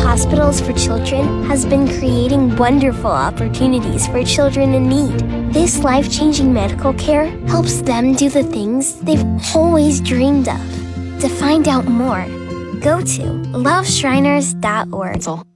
Hospitals for Children has been creating wonderful opportunities for children in need. This life-changing medical care helps them do the things they've always dreamed of. To find out more, go to loveshriners.org.